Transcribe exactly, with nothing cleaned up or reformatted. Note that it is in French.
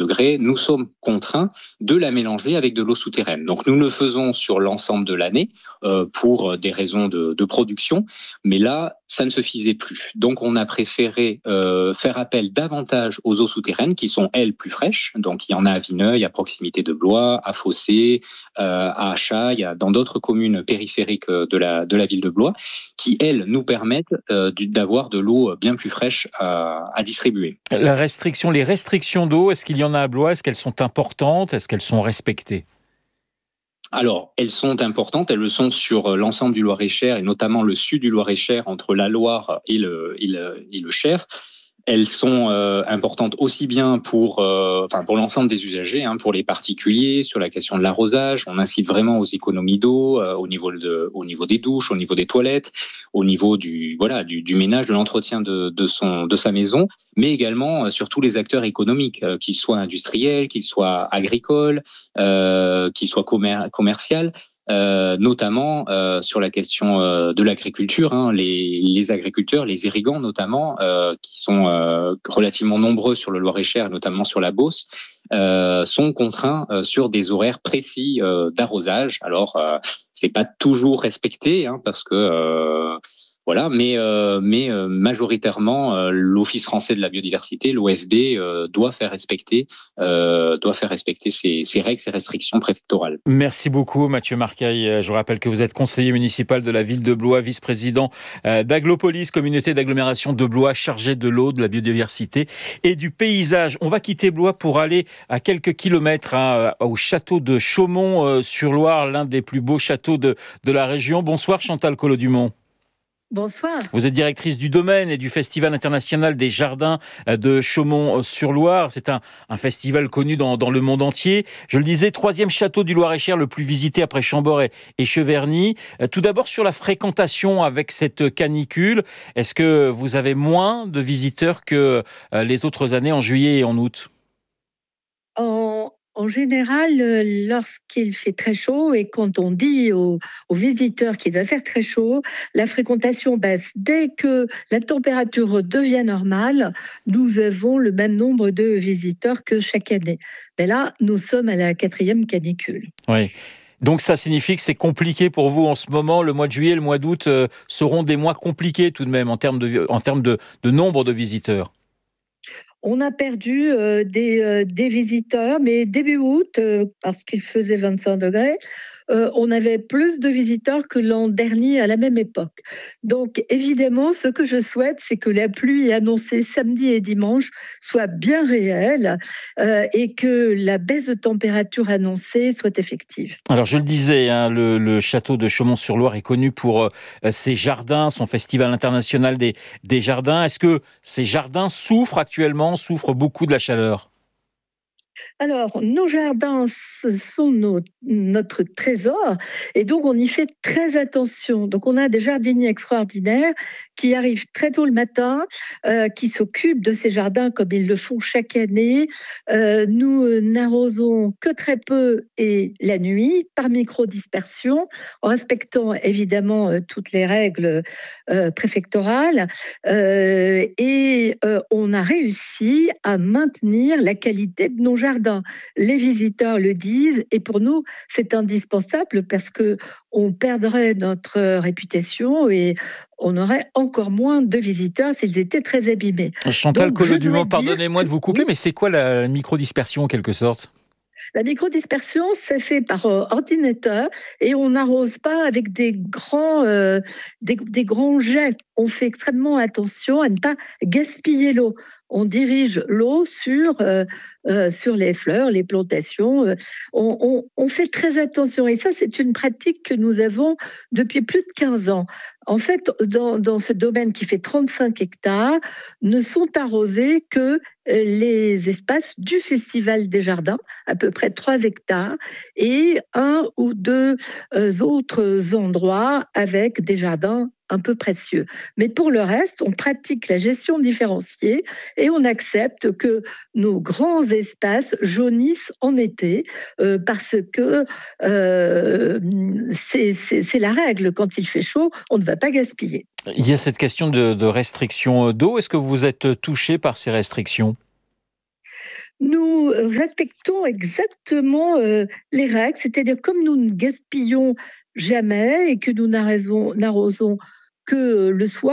degrés, nous sommes contraints de la mélanger avec de l'eau souterraine. Donc nous le faisons sur l'ensemble de l'année euh, pour des raisons de, de production, mais là, ça ne suffisait plus. Donc on a préféré euh, faire appel davantage aux eaux souterraines qui sont, elles, plus fraîches. Donc il y en a à Vineuil, à proximité de Blois, à Fossé, euh, à Achailles, dans d'autres communes périphériques de la, de la ville de Blois, qui, elles, nous permettent euh, d'avoir de l'eau bien plus fraîche à, à distribuer. La restriction, les restrictions d'eau, est-ce qu'il y en a à Blois? Est-ce qu'elles sont importantes? Est-ce qu'elles sont respectées? Alors, elles sont importantes, elles le sont sur l'ensemble du Loir-et-Cher et notamment le sud du Loir-et-Cher entre la Loire et le, et le, et le Cher. Elles sont euh, importantes aussi bien pour, euh, enfin pour l'ensemble des usagers, hein, pour les particuliers, sur la question de l'arrosage. On incite vraiment aux économies d'eau euh, au niveau de, au niveau des douches, au niveau des toilettes, au niveau du, voilà, du, du ménage, de l'entretien de, de son, de sa maison, mais également euh, sur tous les acteurs économiques, euh, qu'ils soient industriels, qu'ils soient agricoles, euh, qu'ils soient commer- commerciaux. Euh, notamment euh, sur la question euh, de l'agriculture, hein, les, les agriculteurs, les irrigants notamment, euh, qui sont euh, relativement nombreux sur le Loir-et-Cher, notamment sur la Beauce, euh, sont contraints euh, sur des horaires précis euh, d'arrosage. Alors, euh, c'est pas toujours respecté, hein, parce que euh, voilà, mais, euh, mais euh, majoritairement, euh, l'Office français de la biodiversité, l'O F B, euh, doit faire respecter, euh, doit faire respecter ces, ces règles, ces restrictions préfectorales. Merci beaucoup Mathieu Marcaille. Je vous rappelle que vous êtes conseiller municipal de la ville de Blois, vice-président d'Aglopolis, communauté d'agglomération de Blois, chargé de l'eau, de la biodiversité et du paysage. On va quitter Blois pour aller à quelques kilomètres hein, au château de Chaumont-sur-Loire, l'un des plus beaux châteaux de, de la région. Bonsoir Chantal Collot-Dumont. Bonsoir. Vous êtes directrice du domaine et du Festival international des jardins de Chaumont-sur-Loire. C'est un, un festival connu dans, dans le monde entier. Je le disais, troisième château du Loir-et-Cher, le plus visité après Chambord et, et Cheverny. Tout d'abord sur la fréquentation avec cette canicule. Est-ce que vous avez moins de visiteurs que les autres années en juillet et en août ? En, en général, lorsqu'il fait très chaud et quand on dit aux, aux visiteurs qu'il va faire très chaud, la fréquentation baisse. Dès que la température devient normale, nous avons le même nombre de visiteurs que chaque année. Mais là, nous sommes à la quatrième canicule. Oui. Donc ça signifie que c'est compliqué pour vous en ce moment. Le mois de juillet et le mois d'août euh, seront des mois compliqués tout de même en termes de, en termes de, de nombre de visiteurs. On a perdu euh, des, euh, des visiteurs, mais début août, euh, parce qu'il faisait vingt-cinq degrés, euh, on avait plus de visiteurs que l'an dernier à la même époque. Donc évidemment, ce que je souhaite, c'est que la pluie annoncée samedi et dimanche soit bien réelle euh, et que la baisse de température annoncée soit effective. Alors je le disais, hein, le, le château de Chaumont-sur-Loire est connu pour euh, ses jardins, son festival international des, des jardins. Est-ce que ces jardins souffrent actuellement, souffrent beaucoup de la chaleur ? Alors, nos jardins, ce sont nos, notre trésor et donc on y fait très attention. Donc, on a des jardiniers extraordinaires qui arrivent très tôt le matin, euh, qui s'occupent de ces jardins comme ils le font chaque année. Euh, nous euh, n'arrosons que très peu et la nuit par microdispersion, en respectant évidemment euh, toutes les règles euh, préfectorales. Euh, et euh, on a réussi à maintenir la qualité de nos jardins. Les visiteurs le disent et pour nous, c'est indispensable parce qu'on perdrait notre réputation et on aurait encore moins de visiteurs s'ils étaient très abîmés. Chantal Collot-Dumont, pardonnez-moi de vous couper, oui. mais c'est quoi la microdispersion en quelque sorte ? La microdispersion, c'est fait par euh, ordinateur et on n'arrose pas avec des grands, euh, des, des grands jets. On fait extrêmement attention à ne pas gaspiller l'eau. On dirige l'eau sur, euh, euh, sur les fleurs, les plantations. On, on, on fait très attention. Et ça, c'est une pratique que nous avons depuis plus de quinze ans. En fait, dans, dans ce domaine qui fait trente-cinq hectares, ne sont arrosés que les espaces du Festival des Jardins, à peu près trois hectares, et un ou deux autres endroits avec des jardins un peu précieux. Mais pour le reste, on pratique la gestion différenciée et on accepte que nos grands espaces jaunissent en été euh, parce que euh, c'est, c'est, c'est la règle. Quand il fait chaud, on ne va pas gaspiller. Il y a cette question de, de restriction d'eau. Est-ce que vous êtes touché par ces restrictions ? Nous respectons exactement euh, les règles, c'est-à-dire comme nous ne gaspillons jamais et que nous n'arrosons n'arrosons que le soir.